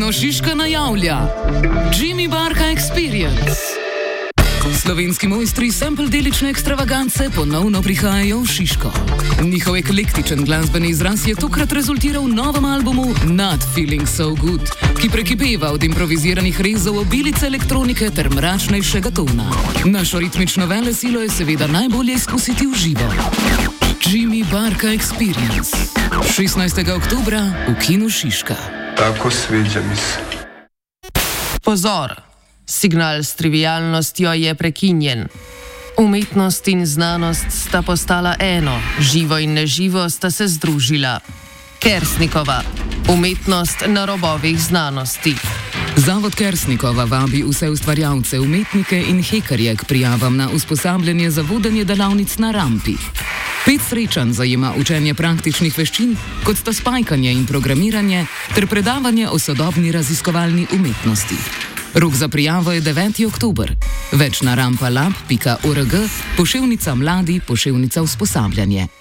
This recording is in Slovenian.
Kino Šiška najavlja Jimmy Barka Experience. Slovenski mojstri sample-delične ekstravagance ponovno prihajajo v Šiško. Njihov eklektičen glasbeni izraz je tokrat rezultiral v novem albumu Not Feeling So Good, ki prekipeva od improviziranih rezov obilice elektronike ter mračnejšega tona. Našo ritmično velesilo je seveda najbolje izkusiti v živo. Jimmy Barka Experience. 16. oktobra v Kinu Šiška. Tako sviđa mi se. Pozor! Signal s trivialnostjo je prekinjen. Umetnost in znanost sta postala eno, živo in neživo sta se združila. Kersnikova. Umetnost na robovih znanosti. Zavod Kersnikova vabi vse ustvarjalce, umetnike in hekerje k prijavam na usposabljanje za vodenje delavnic na rampi. 5 srečanj zajema učenje praktičnih veščin, kot sta spajkanje in programiranje, ter predavanje o sodobni raziskovalni umetnosti. Rok za prijavo je 9. oktober. Več na rampalab.org, poševnica mladi, poševnica usposabljanje.